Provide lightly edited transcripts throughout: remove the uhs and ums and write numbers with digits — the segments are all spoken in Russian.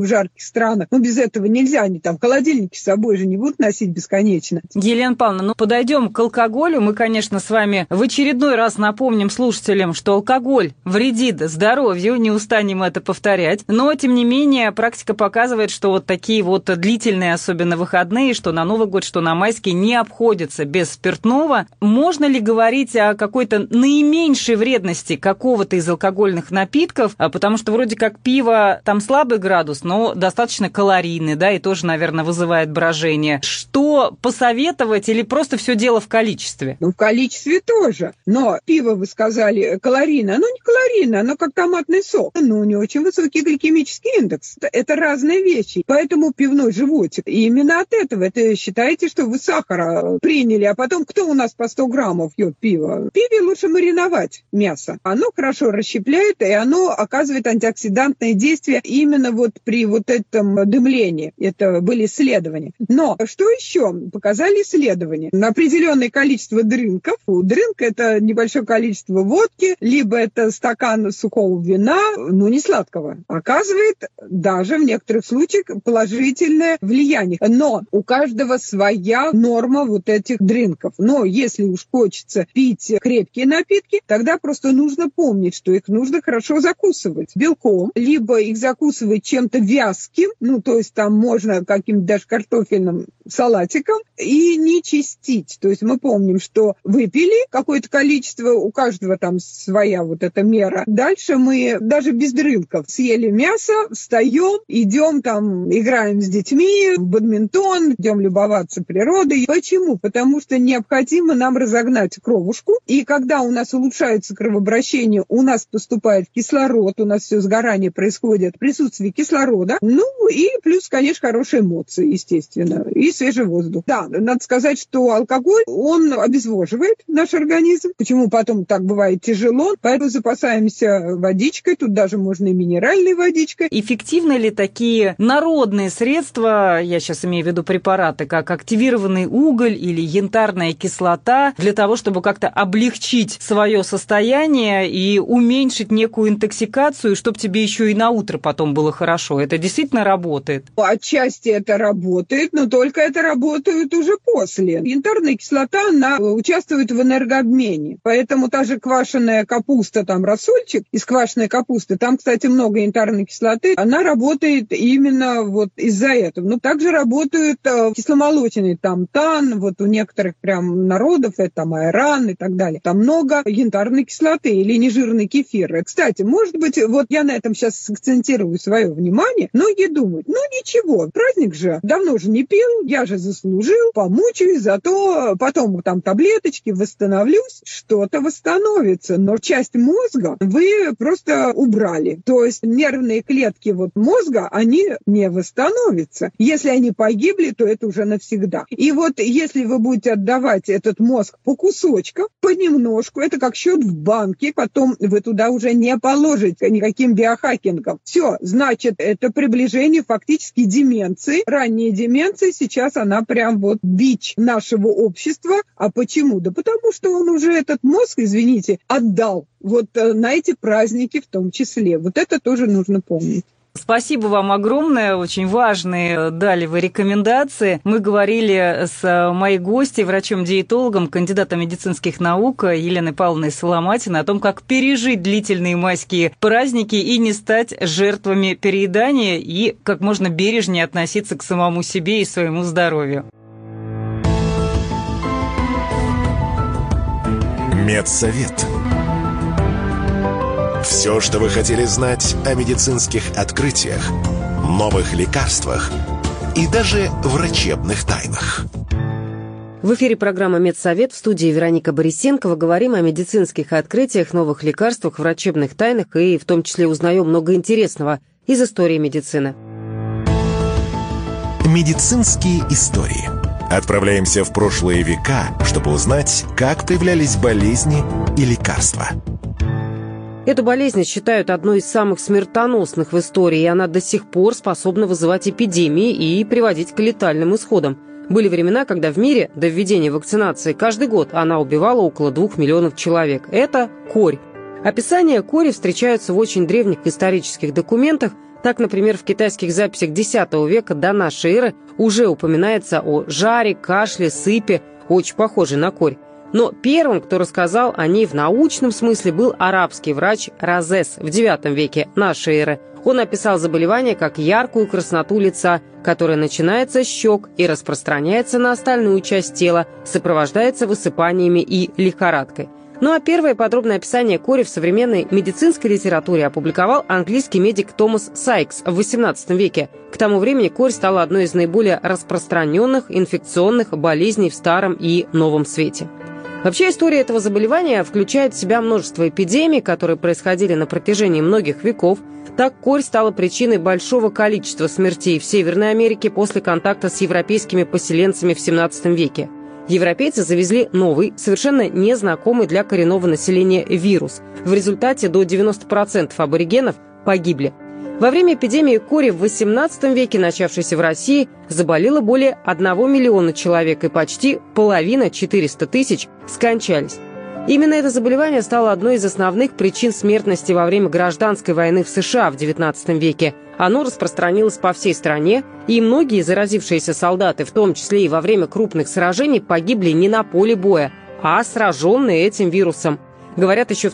в жарких странах. Ну, без этого нельзя, они там холодильники с собой же не будут носить бесконечно. Елена Павловна, подойдем к алкоголю. Мы, конечно, с вами в очередной раз напомним слушателям, что алкоголь вредит здоровью, не устанем это повторять. Но, тем не менее, практика показывает, что вот такие вот длительные, особенно выходные, что на Новый год, что на майские, не обходятся без спиртного. Можно ли говорить о какой-то наименьшей вредности какого-то из алкогольных напитков? Потому что вроде как пиво, там слабый градус, но достаточно калорийный, да, и тоже, наверное, вызывает брожение. Что посоветовать или просто все дело в количестве? Ну, в количестве тоже. Но пиво, вы сказали, калорийное. Оно не калорийное, оно как томатный сок. Но у него очень высокий гликемический индекс. Это разные вещи. Поэтому пивной животик. И именно от этого. Это считаете, что вы сахара приняли, а потом кто у нас по 100 граммов пьет пиво? В пиве лучше мариновать мясо. Оно хорошо расщепляет, и оно оказывает антиоксидантное действие именно вот при вот этом дымлении. Это были исследования. Но что еще показали исследования? На определенное количество дрынков. Дрынк – это небольшое количество водки, либо это стакан сухого вина, ну, не сладкого. Оказывает даже в некоторых случаях положительное влияние. Но у каждого своя норма вот этих дрынков. Но если уж хочется пить крепкие напитки, тогда просто нужно помнить, что их нужно хорошо закусывать белком, либо их закусывать чем-то вязким, ну, то есть там можно каким-то даже картофельным салатиком, и не чистить. То есть мы помним, что выпили какое-то количество, у каждого там своя вот эта мера. Дальше мы даже без дрынков съели мясо, встаем, идем там, играем с детьми в бадминтон, идем любоваться природой. Почему? Потому что необходимо нам разогнать кровушку, и когда у нас улучшается кровообращение, у нас поступает кислород, у нас все сгорание происходит в присутствии кислорода, ну и плюс, конечно, хорошие эмоции, естественно, и свежий воздух. Да, надо сказать, что алкоголь, он обезвоживает наш организм. Почему потом так бывает тяжело? Поэтому запасаемся водичкой, тут даже можно и минеральной водичкой. Эффективны ли такие народные средства, я сейчас имею в виду препараты, как активированный уголь или янтарная кислота, для того, чтобы как-то облегчить свое состояние и уменьшить некую интоксикацию, чтобы тебе еще и на утро потом было хорошо? Это действительно работает? Отчасти это работает, но только это работает уже после. Янтарная кислота, она участвует в энергообмене. Поэтому та же квашеная капуста, там рассольчик из квашеной капусты, там, кстати, много янтарной кислоты, она работает именно вот из-за этого. Ну, также работают кисломолочные, там тан, вот у некоторых прям народов, это там айран и так далее. Там много янтарной кислоты или нежирный кефир. Кстати, может быть, вот я на этом сейчас акцентирую свое внимание, многие думают, ну ничего, праздник же, давно же не пил, я же заслужил, помучаюсь, зато потом там таблеточки, восстановлюсь, что-то восстановится. Но часть мозга вы просто убрали. То есть нервные клетки вот мозга, они не восстановятся. Если они погибли, то это уже навсегда. И вот если вы будете отдавать этот мозг по кусочкам, понемножку, это как счет в банке, потом вы туда уже не положите никаким биохакингом. Все, значит, это приближение фактически деменции. Ранняя деменция сейчас она прям вот бич нашего общества. А почему? Да потому что он уже этот мозг, извините, отдал вот на эти праздники в том числе. Вот это тоже нужно помнить. Спасибо вам огромное, очень важные дали вы рекомендации. Мы говорили с моей гостьей, врачом-диетологом, кандидатом медицинских наук Еленой Павловной Соломатиной о том, как пережить длительные майские праздники и не стать жертвами переедания, и как можно бережнее относиться к самому себе и своему здоровью. Медсовет. Все, что вы хотели знать о медицинских открытиях, новых лекарствах и даже врачебных тайнах. В эфире программа «Медсовет», в студии Вероника Борисенкова. Говорим о медицинских открытиях, новых лекарствах, врачебных тайнах и в том числе узнаем много интересного из истории медицины. Медицинские истории. Отправляемся в прошлые века, чтобы узнать, как появлялись болезни и лекарства. Эту болезнь считают одной из самых смертоносных в истории, и она до сих пор способна вызывать эпидемии и приводить к летальным исходам. Были времена, когда в мире до введения вакцинации каждый год она убивала около 2 миллионов человек. Это корь. Описания кори встречаются в очень древних исторических документах, Так, например, в китайских записях X века до нашей эры уже упоминается о жаре, кашле, сыпи, очень похожей на корь. Но первым, кто рассказал о ней в научном смысле, был арабский врач Розес в IX веке нашей эры. Он описал заболевание как яркую красноту лица, которая начинается с щек и распространяется на остальную часть тела, сопровождается высыпаниями и лихорадкой. Ну а первое подробное описание кори в современной медицинской литературе опубликовал английский медик Томас Сайкс в XVIII веке. К тому времени корь стала одной из наиболее распространенных инфекционных болезней в Старом и Новом Свете. Вообще история этого заболевания включает в себя множество эпидемий, которые происходили на протяжении многих веков. Так корь стала причиной большого количества смертей в Северной Америке после контакта с европейскими поселенцами в XVII веке. Европейцы завезли новый, совершенно незнакомый для коренного населения вирус. В результате до 90% аборигенов погибли. Во время эпидемии кори в XVIII веке, начавшейся в России, заболело более 1 миллиона человек, и почти половина, 400 тысяч, скончались. Именно это заболевание стало одной из основных причин смертности во время гражданской войны в США в XIX веке. Оно распространилось по всей стране, и многие заразившиеся солдаты, в том числе и во время крупных сражений, погибли не на поле боя, а сраженные этим вирусом. Говорят, еще в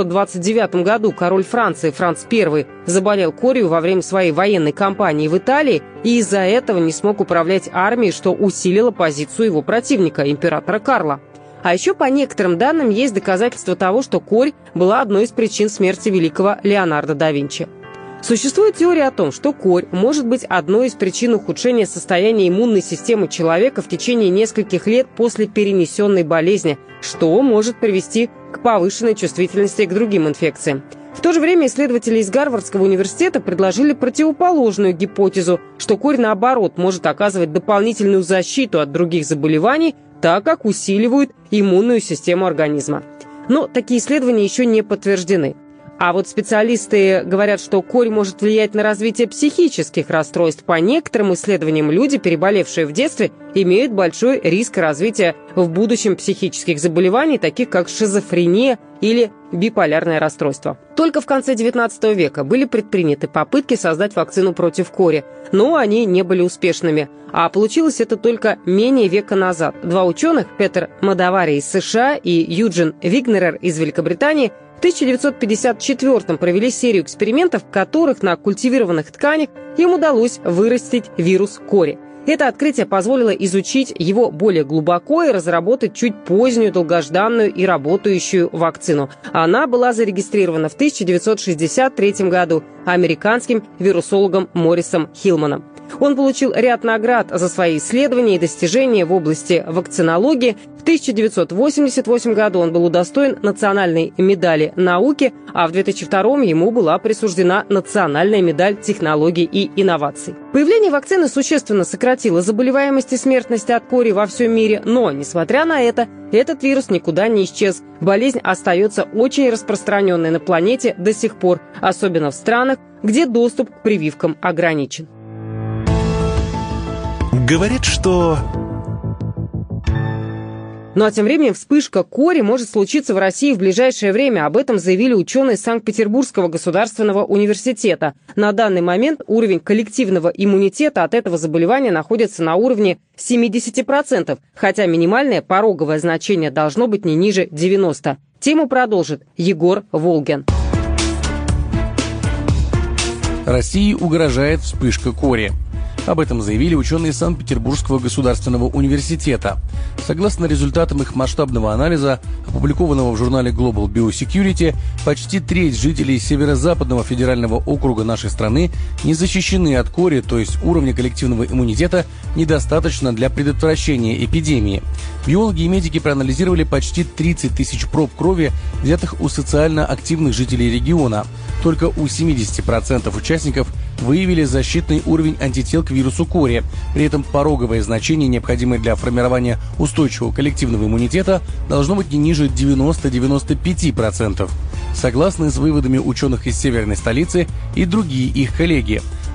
1529 году король Франции Франц I заболел корью во время своей военной кампании в Италии и из-за этого не смог управлять армией, что усилило позицию его противника, императора Карла. А еще по некоторым данным есть доказательства того, что корь была одной из причин смерти великого Леонардо да Винчи. Существует теория о том, что корь может быть одной из причин ухудшения состояния иммунной системы человека в течение нескольких лет после перенесенной болезни, что может привести к повышенной чувствительности к другим инфекциям. В то же время исследователи из Гарвардского университета предложили противоположную гипотезу, что корь, наоборот, может оказывать дополнительную защиту от других заболеваний, так как усиливает иммунную систему организма. Но такие исследования еще не подтверждены. А вот специалисты говорят, что корь может влиять на развитие психических расстройств. По некоторым исследованиям, люди, переболевшие в детстве, имеют большой риск развития в будущем психических заболеваний, таких как шизофрения или биполярное расстройство. Только в конце XIX века были предприняты попытки создать вакцину против кори, но они не были успешными. А получилось это только менее века назад. Два ученых, Петер Мадавари из США и Юджин Вигнерер из Великобритании, в 1954-м провели серию экспериментов, в которых на культивированных тканях им удалось вырастить вирус кори. Это открытие позволило изучить его более глубоко и разработать чуть позднюю, долгожданную и работающую вакцину. Она была зарегистрирована в 1963 году американским вирусологом Моррисом Хиллманом. Он получил ряд наград за свои исследования и достижения в области вакцинологии. В 1988 году он был удостоен национальной медали науки, а в 2002 ему была присуждена национальная медаль технологий и инноваций. Появление вакцины существенно сократило заболеваемость и смертность от кори во всем мире, но, несмотря на это, этот вирус никуда не исчез. Болезнь остается очень распространенной на планете до сих пор, особенно в странах, где доступ к прививкам ограничен. Говорят, что... Ну а тем временем вспышка кори может случиться в России в ближайшее время. Об этом заявили ученые Санкт-Петербургского государственного университета. На данный момент уровень коллективного иммунитета от этого заболевания находится на уровне 70%, хотя минимальное пороговое значение должно быть не ниже 90%. Тему продолжит Егор Волгин. России угрожает вспышка кори. Об этом заявили ученые Санкт-Петербургского государственного университета. Согласно результатам их масштабного анализа, опубликованного в журнале Global Biosecurity, почти треть жителей Северо-Западного федерального округа нашей страны не защищены от кори, то есть уровня коллективного иммунитета недостаточно для предотвращения эпидемии. Биологи и медики проанализировали почти 30 тысяч проб крови, взятых у социально активных жителей региона. Только у 70% участников выявили защитный уровень антител к вирусу кори. При этом пороговое значение, необходимое для формирования устойчивого коллективного иммунитета, должно быть не ниже 90-95%. Согласны с выводами ученых из северной столицы и другие их коллеги.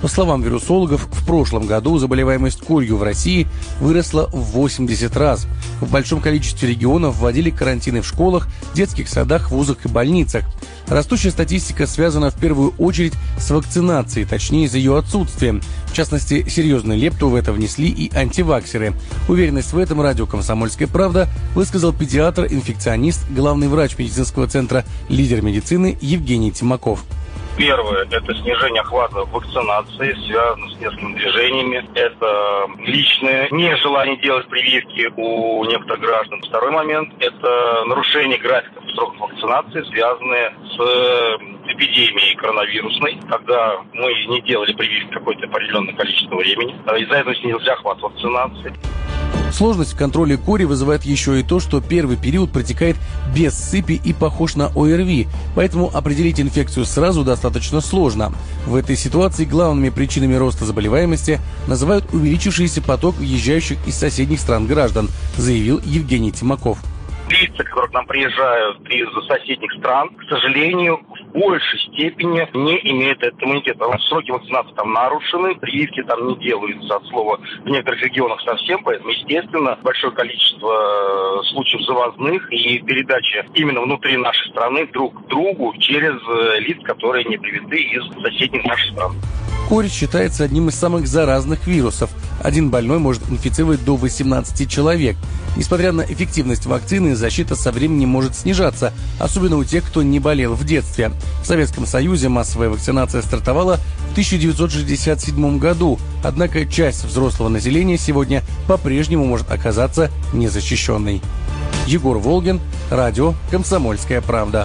По словам вирусологов, в прошлом году заболеваемость корью в России выросла в 80 раз. В большом количестве регионов вводили карантины в школах, детских садах, вузах и больницах. Растущая статистика связана в первую очередь с вакцинацией, точнее, с ее отсутствием. В частности, серьезную лепту в это внесли и антиваксеры. Уверенность в этом радио «Комсомольская правда» высказал педиатр-инфекционист, главный врач медицинского центра «Лидер медицины» Евгений Тимаков. Первое – это снижение охвата вакцинации, связано с несколькими движениями. Это личное нежелание делать прививки у некоторых граждан. Второй момент – это нарушение графиков сроков вакцинации, связанные с эпидемией коронавирусной, когда мы не делали прививки какое-то определенное количество времени. Из-за этого снизился охват вакцинации. Сложность в контроле кори вызывает еще и то, что первый период протекает без сыпи и похож на ОРВИ, поэтому определить инфекцию сразу достаточно сложно. В этой ситуации главными причинами роста заболеваемости называют увеличившийся поток въезжающих из соседних стран граждан, заявил Евгений Тимаков. Лица, которые к нам приезжают из соседних стран, к сожалению, в большей степени не имеют этого иммунитета. Сроки вакцинации там нарушены, прививки там не делаются от слова в некоторых регионах совсем, поэтому, естественно, большое количество случаев завозных и передачи именно внутри нашей страны друг к другу через лиц, которые не привиты из соседних наших стран. Корь считается одним из самых заразных вирусов. Один больной может инфицировать до 18 человек. Несмотря на эффективность вакцины, защита со временем может снижаться, особенно у тех, кто не болел в детстве. В Советском Союзе массовая вакцинация стартовала в 1967 году, однако часть взрослого населения сегодня по-прежнему может оказаться незащищенной. Егор Волгин, радио «Комсомольская правда».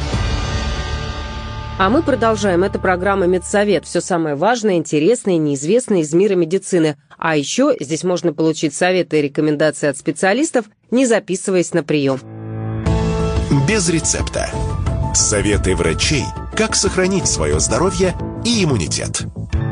А мы продолжаем. Это программа «Медсовет». Все самое важное, интересное и неизвестное из мира медицины. А еще здесь можно получить советы и рекомендации от специалистов, не записываясь на прием. Без рецепта. Советы врачей, как сохранить свое здоровье и иммунитет.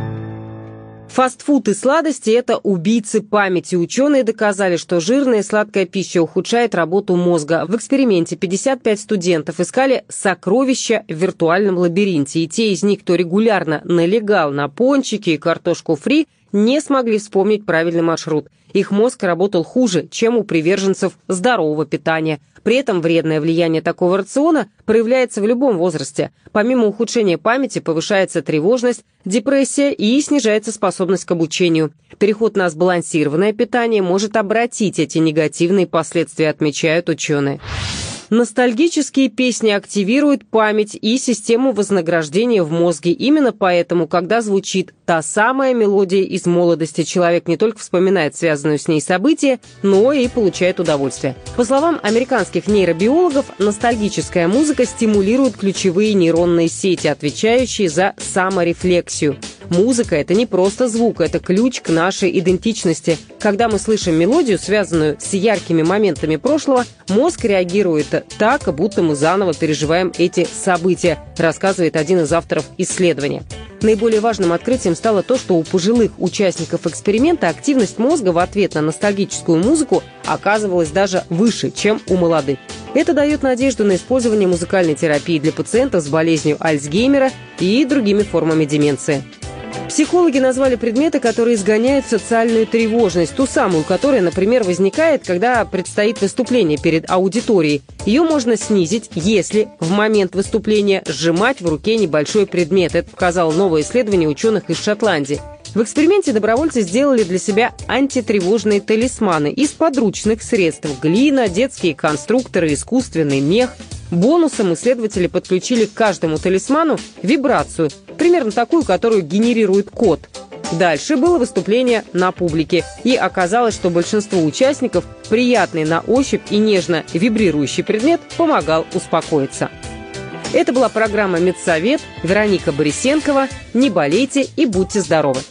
Фастфуд и сладости – это убийцы памяти. Ученые доказали, что жирная и сладкая пища ухудшает работу мозга. В эксперименте 55 студентов искали сокровища в виртуальном лабиринте. И те из них, кто регулярно налегал на пончики и картошку фри, не смогли вспомнить правильный маршрут. Их мозг работал хуже, чем у приверженцев здорового питания. При этом вредное влияние такого рациона проявляется в любом возрасте. Помимо ухудшения памяти повышается тревожность, депрессия и снижается способность к обучению. Переход на сбалансированное питание может обратить эти негативные последствия, отмечают ученые. Ностальгические песни активируют память и систему вознаграждения в мозге. Именно поэтому, когда звучит та самая мелодия из молодости, человек не только вспоминает связанную с ней события, но и получает удовольствие. По словам американских нейробиологов, ностальгическая музыка стимулирует ключевые нейронные сети, отвечающие за саморефлексию. Музыка – это не просто звук, это ключ к нашей идентичности. Когда мы слышим мелодию, связанную с яркими моментами прошлого, мозг реагирует так, будто мы заново переживаем эти события, рассказывает один из авторов исследования. Наиболее важным открытием стало то, что у пожилых участников эксперимента активность мозга в ответ на ностальгическую музыку оказывалась даже выше, чем у молодых. Это дает надежду на использование музыкальной терапии для пациентов с болезнью Альцгеймера и другими формами деменции. Психологи назвали предметы, которые изгоняют социальную тревожность, ту самую, которая, например, возникает, когда предстоит выступление перед аудиторией. Ее можно снизить, если в момент выступления сжимать в руке небольшой предмет. Это показало новое исследование ученых из Шотландии. В эксперименте добровольцы сделали для себя антитревожные талисманы из подручных средств – глина, детские конструкторы, искусственный мех. Бонусом исследователи подключили к каждому талисману вибрацию, примерно такую, которую генерирует кот. Дальше было выступление на публике, и оказалось, что большинству участников приятный на ощупь и нежно вибрирующий предмет помогал успокоиться. Это была программа «Медсовет». Вероника Борисенкова. Не болейте и будьте здоровы!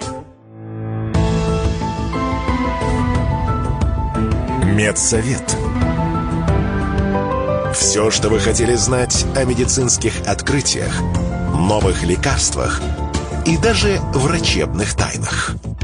Медсовет. Все, что вы хотели знать о медицинских открытиях, новых лекарствах и даже врачебных тайнах.